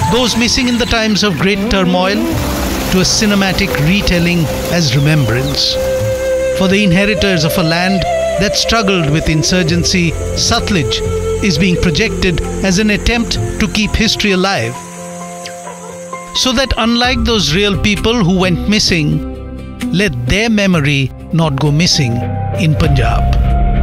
those missing in the times of great turmoil to a cinematic retelling as remembrance. For the inheritors of a land that struggled with insurgency, Satluj is being projected as an attempt to keep history alive. So that unlike those real people who went missing, let their memory not go missing in Punjab.